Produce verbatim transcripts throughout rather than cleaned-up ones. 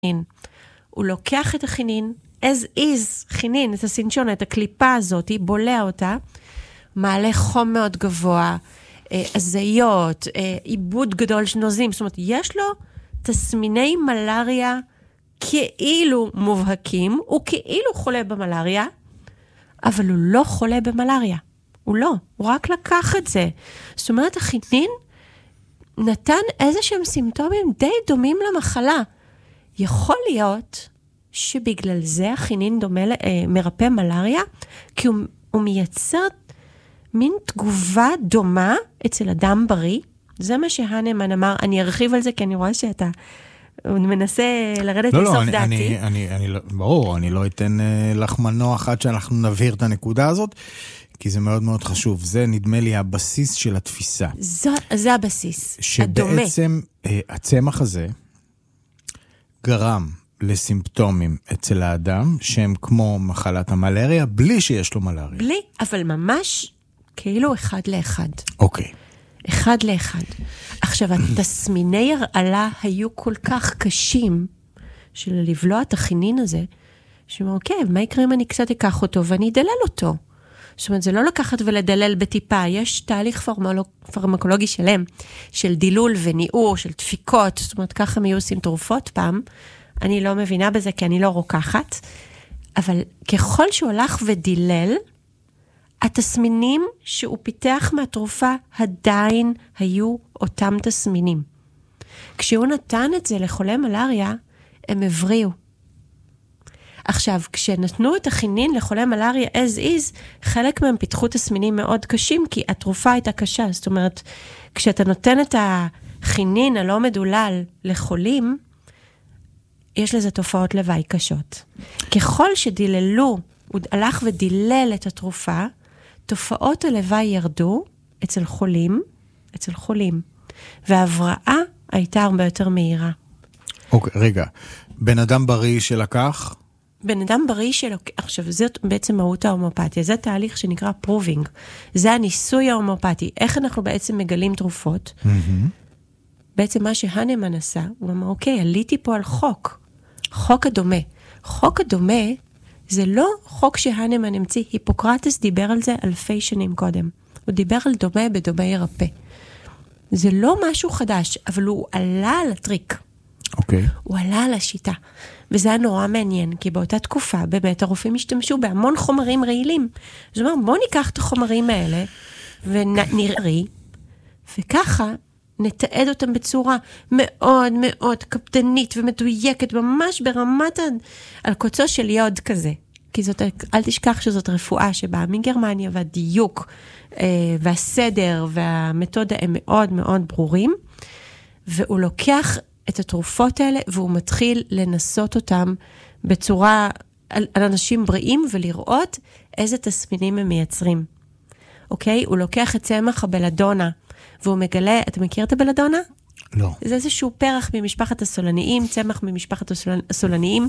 הוא לוקח את החינין, as is, חינין, את הסינצ'ון, את הקליפה הזאת, בולע אותה, מעלה חום מאוד גבוה, הזיות, עיבוד גדול של נוזים, זאת אומרת, יש לו תסמיני מלריה כאילו מובהקים, הוא כאילו חולה במלריה, אבל הוא לא חולה במלריה. הוא לא, הוא רק לקח את זה. זאת אומרת, החינין נתן איזה שהם סימפטומים די דומים למחלה. יכול להיות שבגלל זה החינין דומה, מרפא מלריה, כי הוא, הוא מייצר מין תגובה דומה אצל אדם בריא. זה מה שהנמן אמר, אני ארחיב על זה, כי אני רואה שאתה מנסה לרדת לא, לסוף לא, אני, דעתי. אני, אני, אני, ברור, אני לא אתן uh, לך מנוע עד שאנחנו נבהיר את הנקודה הזאת, כי זה מאוד מאוד חשוב. זה נדמה לי הבסיס של התפיסה. זו, זה הבסיס, שבעצם uh, הצמח הזה גרם לסימפטומים אצל האדם, שהם כמו מחלת המלריה, בלי שיש לו מלריה. בלי, אבל ממש כאילו אחד לאחד. אוקיי. אחד לאחד. עכשיו, התסמיני הרעלה היו כל כך קשים, של לבלוע את החינין הזה, שאומר, אוקיי, מה יקרה אם אני קצת אקח אותו, ואני אדלל אותו? זאת אומרת, זה לא לקחת ולדלל בטיפה, יש תהליך פרמולוג, פרמקולוגי שלם, של דילול וניעור, של דפיקות, זאת אומרת, ככה מי עושים תרופות פעם, אני לא מבינה בזה, כי אני לא רוקחת, אבל ככל שהוא הלך ודילל, התסמינים שהוא פיתח מהתרופה עדיין היו אותם תסמינים. כשהוא נתן את זה לחולה מלריה, הם הבריאו. עכשיו, כשנתנו את החינין לחולה מלריה as is, חלק מהם פיתחו תסמינים מאוד קשים, כי התרופה הייתה קשה. זאת אומרת, כשאתה נותן את החינין הלא מדולל לחולים, יש לזה תופעות לוואי קשות. ככל שדיללו, הוא הלך ודילל את התרופה, תופעות הלוואי ירדו אצל חולים, אצל חולים, וההבראה הייתה הרבה יותר מהירה. אוקיי, רגע. בן אדם בריא שלקח? בן אדם בריא שלוקח, עכשיו, זאת בעצם מהות ההומופתיה, זה תהליך שנקרא פרובינג, זה הניסוי ההומופתי, איך אנחנו בעצם מגלים תרופות, mm-hmm. בעצם מה שהנמן עשה, הוא אמר, אוקיי, עליתי פה על חוק, חוק הדומה, חוק הדומה, זה לא חוק שהנמן המציא, היפוקרטס דיבר על זה אלפי שנים קודם. הוא דיבר על דומה בדומה ירפא. זה לא משהו חדש, אבל הוא עלה על הטריק. אוקיי. הוא עלה על השיטה. וזה היה נורא מעניין, כי באותה תקופה באמת הרופאים השתמשו בהמון חומרים רעילים. זאת אומרת, בוא ניקח את החומרים האלה, ונראה, וככה נתעד אותם בצורה מאוד מאוד קפדנית ומדויקת, ממש ברמת על קוצו של יוד כזה. כי זאת, אל תשכח שזאת רפואה שבאה מגרמניה, והדיוק והסדר והמתודה הם מאוד מאוד ברורים, והוא לוקח את התרופות האלה, והוא מתחיל לנסות אותם בצורה על, על אנשים בריאים, ולראות איזה תסמינים הם מייצרים. אוקיי? הוא לוקח את צמח הבלדונה, והוא מגלה, אתה מכיר את הבלדונה? לא. זה איזשהו פרח ממשפחת הסולניים, צמח ממשפחת הסולניים,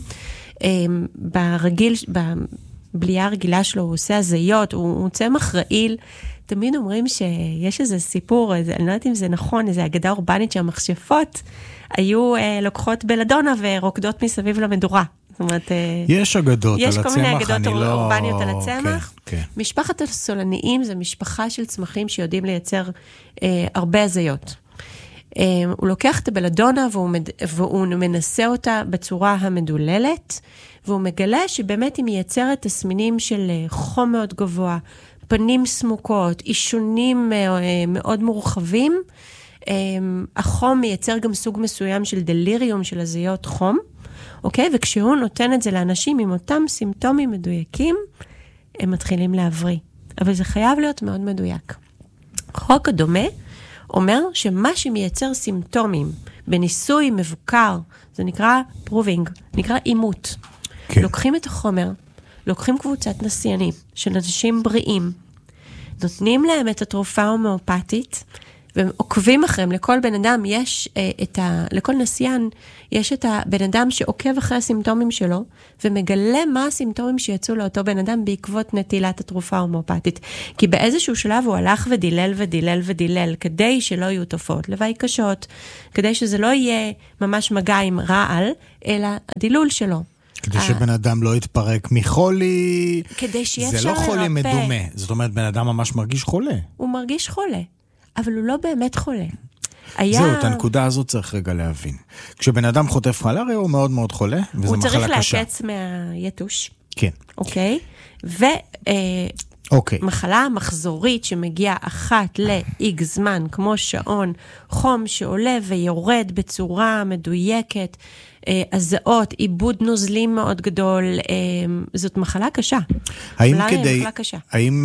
ברגיל, בבליעה הרגילה שלו, הוא עושה הזיות, הוא, הוא צמח רעיל, תמיד אומרים שיש איזה סיפור, איזה, אני לא יודעת אם זה נכון, איזו אגדה אורבנית שהמכשפות היו אה, לוקחות בלדונה ורוקדות מסביב למדורה. זאת אומרת, יש אגדות על הצמח, יש כל מיני אגדות אורבניות על הצמח. כן, כן. משפחת הסולניים זה משפחה של צמחים שיודעים לייצר אה, הרבה הזיות. אה, הוא לוקח את הבלדונה והוא, מד... והוא מנסה אותה בצורה המדוללת, והוא מגלה שבאמת היא מייצרת תסמינים של חום מאוד גבוה, פנים סמוקות, אישונים אה, מאוד מורחבים. אה, החום מייצר גם סוג מסוים של דליריום של הזיות חום. אוקיי? וכשהוא נותן את זה לאנשים עם אותם סימפטומים מדויקים, הם מתחילים להבריא. אבל זה חייב להיות מאוד מדויק. חוק הדומה אומר שמה שמייצר סימפטומים בניסוי מבוקר, זה נקרא פרובינג, נקרא אימות. כן. לוקחים את החומר, לוקחים קבוצת נסיינים של אנשים בריאים, נותנים להם את התרופה ההומאופתית, ועוקבים אחריהם, לכל בן אדם יש את ה... לכל נסיין יש את הבן אדם שעוקב אחרי הסימפטומים שלו, ומגלה מה הסימפטומים שיצאו לאותו בן אדם בעקבות נטילת התרופה ההומאופתית. כי באיזשהו שלב הוא הלך ודילל ודילל ודילל, כדי שלא יהיו תופעות לוואי קשות, כדי שזה לא יהיה ממש מגע עם רעל, אלא הדילול שלו. כדי שבן אדם לא יתפרק מחולי, כדי שיהיה אפשר זה לא חולי לרפא. מדומה, זאת אומרת בן אדם ממש מרגיש חולה. הוא מרגיש חולה, אבל הוא לא באמת חולה. היה... זהו, את הנקודה הזאת צריך רגע להבין. כשבן אדם חוטף מלאריה הוא מאוד מאוד חולה, וזו מחלה קשה. הוא צריך לעקץ מהיתוש. כן. אוקיי? ו... אוקיי. מחלה מחזורית שמגיעה אחת ל-X זמן, כמו שעון חום שעולה ויורד בצורה מדויקת, הזעות, עיבוד נוזלים מאוד גדול, זאת מחלה קשה. האם כדי, האם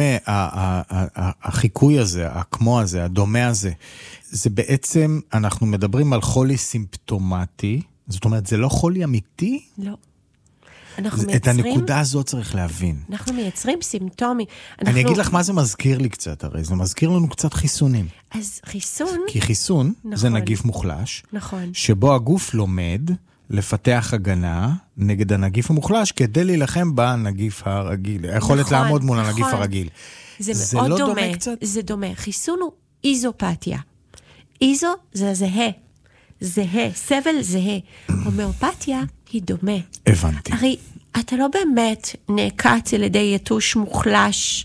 החיקוי הזה, הכמו הזה, הדומה הזה, זה בעצם, אנחנו מדברים על חולי סימפטומטי, זאת אומרת, זה לא חולי אמיתי? לא. את הנקודה הזאת צריך להבין. אנחנו מייצרים סימפטומים. אני אגיד לך מה זה מזכיר לי קצת, הרי זה מזכיר לנו קצת חיסונים. אז חיסון... כי חיסון זה נגיף מוחלש, נכון. שבו הגוף לומד לפתח הגנה נגד הנגיף המוחלש, כדי להילחם בנגיף הרגיל. יכולת לעמוד מול הנגיף הרגיל. זה מאוד דומה. זה דומה. חיסון הוא איזופתיה. איזו זה זהה. זהה, סבל זהה. הומאופתיה היא דומה. הבנתי. הרי אתה לא באמת נעקץ על ידי יתוש מוחלש,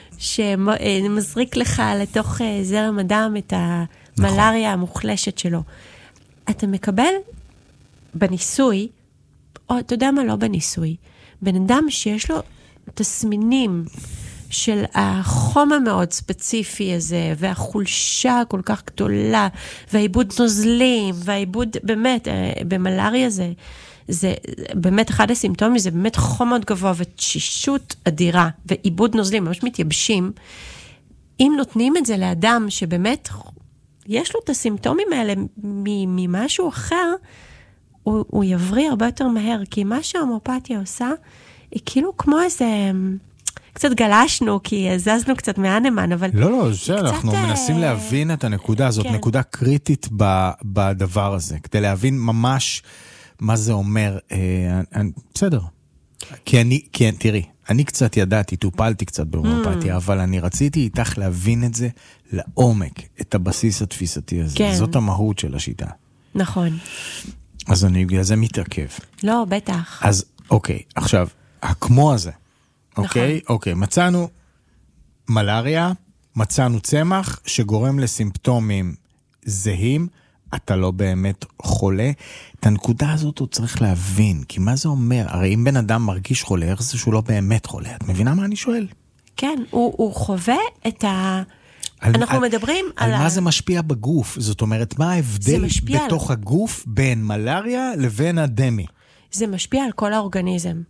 שמזריק לך לתוך זרם הדם את המלאריה המוחלשת שלו. אתה מקבל בניסוי, או אתה יודע מה לא בניסוי, בן אדם שיש לו תסמינים של החום המאוד ספציפי הזה, והחולשה כל כך גדולה, והעיבוד נוזלים, והעיבוד באמת, במלאריה זה, זה באמת אחד הסימפטומים, זה באמת חום מאוד גבוה, ותשישות אדירה, ועיבוד נוזלים, ממש מתייבשים. אם נותנים את זה לאדם שבאמת יש לו את הסימפטומים האלה ממשהו אחר, הוא, הוא יבריא הרבה יותר מהר, כי מה שההומאופתיה עושה, היא כאילו כמו איזה... קצת גלשנו, כי זזנו קצת מהנמן, אבל... לא, לא, זה, אנחנו מנסים להבין את הנקודה הזאת, כן. נקודה קריטית בדבר הזה, כדי להבין ממש מה זה אומר. אה, בסדר. כי אני, כי, תראי, אני קצת ידעתי, טופלתי קצת בהומאופתיה, mm. אבל אני רציתי איתך להבין את זה לעומק, את הבסיס התפיסתי הזה. כן. זאת המהות של השיטה. נכון. אז אני בגלל זה מתעכב. לא, בטח. אז, אוקיי, עכשיו, הכמו הזה, אוקיי, אוקיי, מצאנו מלאריה, מצאנו צמח שגורם לסימפטומים זהים, אתה לא באמת חולה. את הנקודה הזאת הוא צריך להבין, כי מה זה אומר? הרי אם בן אדם מרגיש חולה, איך זה שהוא לא באמת חולה? את מבינה מה אני שואל? כן, הוא, הוא חווה את ה... על, אנחנו על, מדברים על... על מה ה... זה משפיע בגוף? זאת אומרת, מה ההבדל בתוך על... הגוף בין מלאריה לבין הדמי? זה משפיע על כל האורגניזם.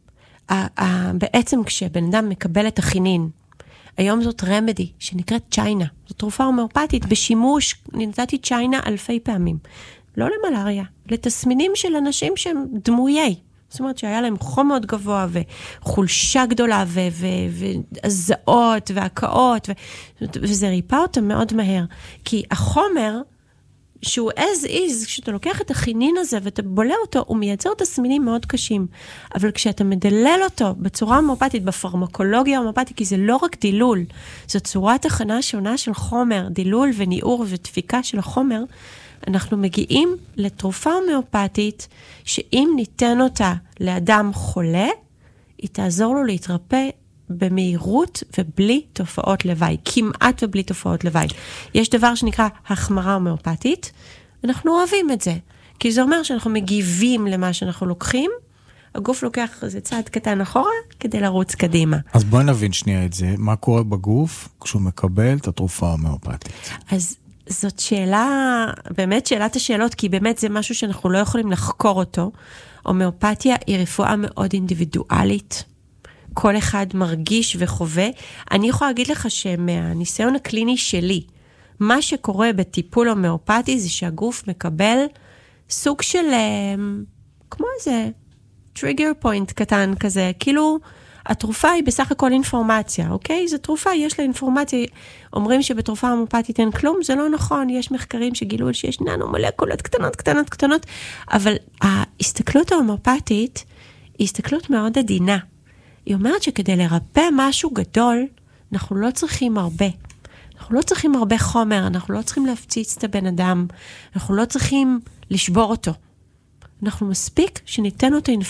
בעצם כשבן אדם מקבל את החינין, היום זאת רמדי, שנקראת צ'יינה. זו תרופה הומאופתית, בשימוש, נתתי צ'יינה אלפי פעמים. לא למלאריה, לתסמינים של אנשים שהם דמויי. זאת אומרת שהיה להם חום מאוד גבוה, וחולשה גדולה, והזעות, והקאות, וזה ריפה אותם מאוד מהר. כי החומר... שהוא as is, כשאתה לוקח את החינין הזה ואתה בולע אותו, הוא מייצר תסמינים מאוד קשים. אבל כשאתה מדלל אותו בצורה הומאופתית, בפרמקולוגיה ההומאופתית, כי זה לא רק דילול, זו צורת הכנה שונה של חומר, דילול וניעור ודפיקה של החומר, אנחנו מגיעים לתרופה הומאופתית, שאם ניתן אותה לאדם חולה, היא תעזור לו להתרפא במהירות ובלי תופעות לוואי, כמעט ובלי תופעות לוואי. יש דבר שנקרא החמרה הומאופתית, אנחנו אוהבים את זה, כי זה אומר שאנחנו מגיבים למה שאנחנו לוקחים, הגוף לוקח איזה צעד קטן אחורה, כדי לרוץ קדימה. אז בואי נבין שנייה את זה, מה קורה בגוף כשהוא מקבל את התרופה ההומאופתית? אז זאת שאלה, באמת שאלת השאלות, כי באמת זה משהו שאנחנו לא יכולים לחקור אותו. הומאופתיה היא רפואה מאוד אינדיבידואלית, כל אחד מרגיש וחווה. אני יכולה להגיד לך שמהניסיון הקליני שלי, מה שקורה בטיפול הומאופתי זה שהגוף מקבל סוג של, כמו איזה טריגר פוינט קטן כזה, כאילו התרופה היא בסך הכל אינפורמציה, אוקיי? זו תרופה, יש לה אינפורמציה, אומרים שבתרופה הומופתית אין כלום, זה לא נכון, יש מחקרים שגילו שיש ננו מולקולות קטנות, קטנות, קטנות, אבל ההסתכלות ההומופתית היא הסתכלות מאוד עדינה. היא אומרת שכדי לרפא משהו גדול, אנחנו לא צריכים הרבה. אנחנו לא צריכים הרבה חומר, אנחנו לא צריכים להפציץ את הבן אדם, אנחנו לא צריכים לשבור אותו. אנחנו מספיק שניתן אותו